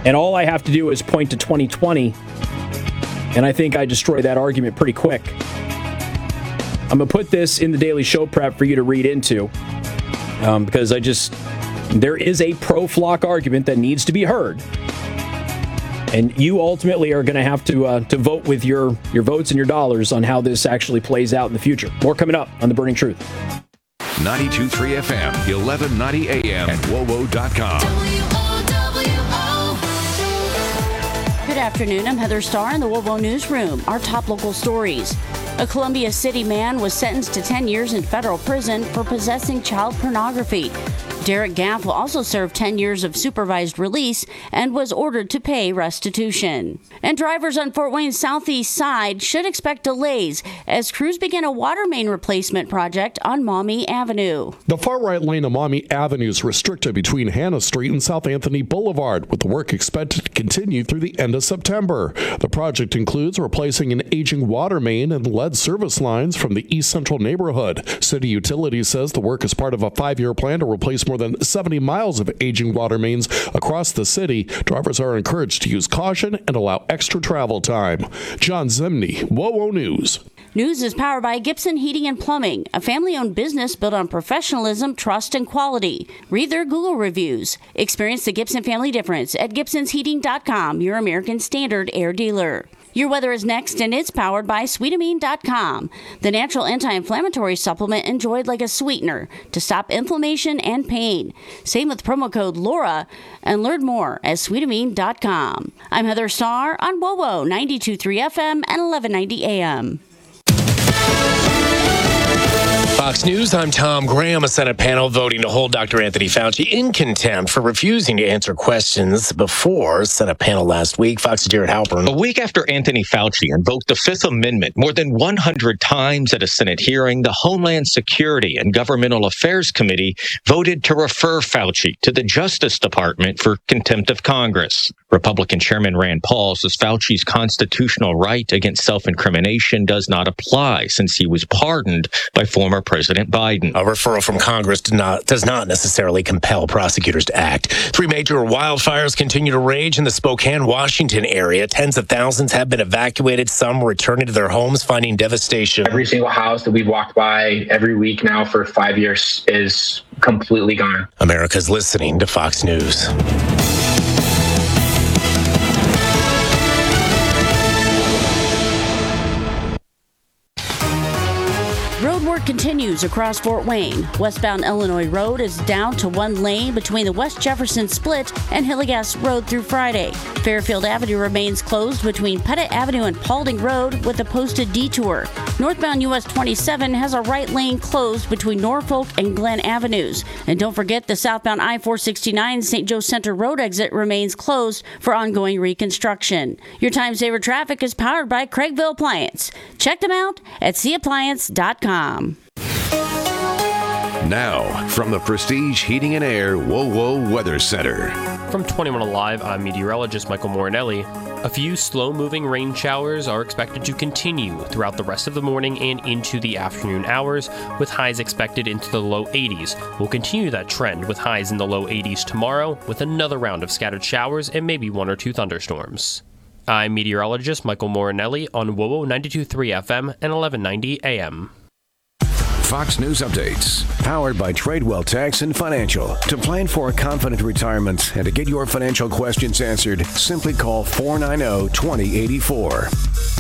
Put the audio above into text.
And all I have to do is point to 2020, and I think I destroy that argument pretty quick. I'm going to put this in the Daily Show prep for you to read into, because there is a pro-flock argument that needs to be heard. And you ultimately are going to have to vote with your votes and your dollars on how this actually plays out in the future. More coming up on The Burning Truth. 92.3 FM, 1190 AM, and WOWO.com. Good afternoon. I'm Heather Starr in the WOWO Newsroom. Our top local stories. A Columbia City man was sentenced to 10 years in federal prison for possessing child pornography. Derek Gaff will also serve 10 years of supervised release and was ordered to pay restitution. And drivers on Fort Wayne's southeast side should expect delays as crews begin a water main replacement project on Maumee Avenue. The far right lane of Maumee Avenue is restricted between Hannah Street and South Anthony Boulevard, with the work expected to continue through the end of September. The project includes replacing an aging water main and lead service lines from the East Central neighborhood. City Utilities says the work is part of a 5-year plan to replace more than 70 miles of aging water mains across the city. Drivers are encouraged to use caution and allow extra travel time. John Zimney, WOWO News. News is powered by Gibson Heating and Plumbing, a family-owned business built on professionalism, trust, and quality. Read their Google reviews. Experience the Gibson family difference at GibsonsHeating.com, your American Standard air dealer. Your weather is next, and it's powered by Sweetamine.com, the natural anti-inflammatory supplement enjoyed like a sweetener to stop inflammation and pain. Same with promo code LAURA, and learn more at Sweetamine.com. I'm Heather Starr on WOWO 92.3 FM and 1190 AM. Fox News, I'm Tom Graham. A Senate panel voting to hold Dr. Anthony Fauci in contempt for refusing to answer questions before Senate panel last week. Fox's Jared Halpern. A week after Anthony Fauci invoked the Fifth Amendment more than 100 times at a Senate hearing, the Homeland Security and Governmental Affairs Committee voted to refer Fauci to the Justice Department for contempt of Congress. Republican Chairman Rand Paul says Fauci's constitutional right against self-incrimination does not apply since he was pardoned by former President Biden. A referral from Congress does not necessarily compel prosecutors to act. 3 major wildfires continue to rage in the Spokane, Washington area. Tens of thousands have been evacuated, some returning to their homes, finding devastation. Every single house that we've walked by every week now for 5 years is completely gone. America's listening to Fox News. Road work continues across Fort Wayne. Westbound Illinois Road is down to 1 lane between the West Jefferson Split and Hillegas Road through Friday. Fairfield Avenue remains closed between Pettit Avenue and Paulding Road with a posted detour. Northbound US 27 has a right lane closed between Norfolk and Glen Avenues. And don't forget the southbound I-469 St. Joe Center Road exit remains closed for ongoing reconstruction. Your time saver traffic is powered by Craigville Appliance. Check them out at cappliance.com. Now, from the Prestige Heating and Air WOWO Weather Center. From 21 Alive, I'm meteorologist Michael Morinelli. A few slow-moving rain showers are expected to continue throughout the rest of the morning and into the afternoon hours, with highs expected into the low 80s. We'll continue that trend with highs in the low 80s tomorrow, with another round of scattered showers and maybe 1 or 2 thunderstorms. I'm meteorologist Michael Morinelli on WOWO 92.3 FM and 1190 AM. Fox News Updates, powered by Tradewell Tax and Financial. To plan for a confident retirement and to get your financial questions answered, simply call 490-2084.